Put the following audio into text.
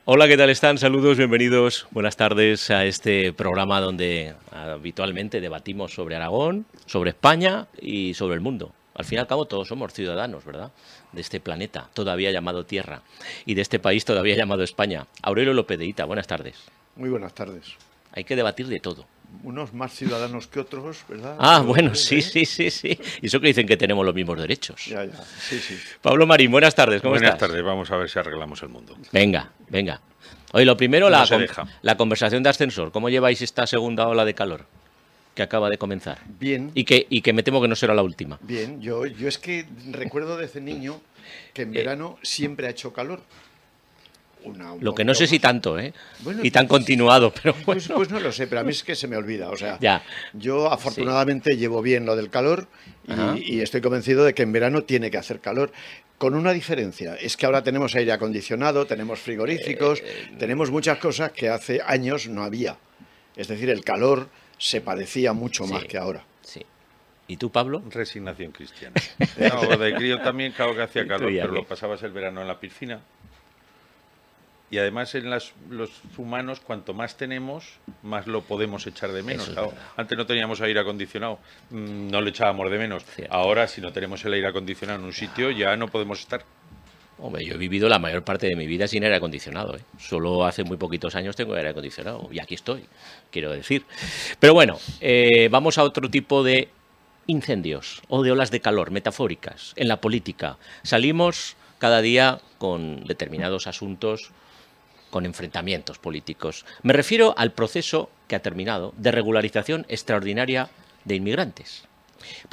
Hola, ¿qué tal están? Saludos, bienvenidos, buenas tardes a este programa donde habitualmente debatimos sobre Aragón, sobre España y sobre el mundo. Al fin y al cabo todos somos ciudadanos, ¿verdad? De este planeta, todavía llamado Tierra, y de este país todavía llamado España. Aurelio López de Hita, buenas tardes. Muy buenas tardes. Hay que debatir de todo. Unos más ciudadanos que otros, ¿verdad? Ah, Pero, bueno, sí, sí, sí, sí. Y eso que dicen que tenemos los mismos derechos. Ya, sí, sí. Pablo Marín, buenas tardes, ¿cómo Buenas estás? tardes, vamos a ver si arreglamos el mundo. Venga, venga. Oye, lo primero, No se deja. la conversación de ascensor. ¿Cómo lleváis esta segunda ola de calor que acaba de comenzar? Bien. Y que me temo que no será la última. Bien, yo es que recuerdo desde niño que en verano siempre ha hecho calor. Lo que no sé si tanto, ¿eh? Bueno, y tan continuado, pero bueno. Pues no lo sé, pero a mí es que se me olvida. O sea, Ya. yo afortunadamente llevo bien lo del calor y estoy convencido de que en verano tiene que hacer calor. Con una diferencia, es que ahora tenemos aire acondicionado, tenemos frigoríficos, tenemos muchas cosas que hace años no había. Es decir, el calor se padecía mucho más que ahora. Sí. ¿Y tú, Pablo? Resignación cristiana. No, de crío también, claro que hacía calor, pero lo pasabas el verano en la piscina. Y además en los humanos, cuanto más tenemos, más lo podemos echar de menos. Claro, antes no teníamos aire acondicionado, no le echábamos de menos. Cierto. Ahora, si no tenemos el aire acondicionado en un sitio, ya no podemos estar. Hombre, yo he vivido la mayor parte de mi vida sin aire acondicionado, ¿eh? Solo hace muy poquitos años tengo aire acondicionado y aquí estoy, quiero decir. Pero bueno, vamos a otro tipo de incendios o de olas de calor metafóricas en la política. Salimos cada día con determinados asuntos, con enfrentamientos políticos. Me refiero al proceso que ha terminado de regularización extraordinaria de inmigrantes.